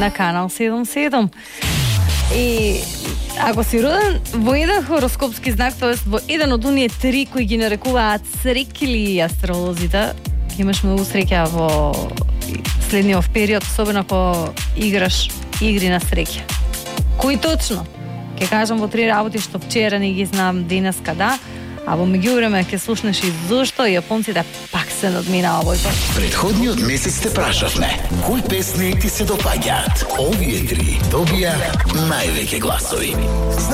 на Канал 77. И ако си роден во еден хороскопски знак, тоест во еден од оние три кои ги нарекуваат среќли астролозите, имаш многу среќа во следниот период, особено ако играш игри на среќа. Кои точно? Ке кажам во три работи што вчера не ги знам, денеска да, а во меѓувреме ќе слушнеш и зошто јапонците пак се надминаа овој пат. Предходниот месец те прашавме кои песни ти се допаѓаат. Овие три добија највеќе гласови.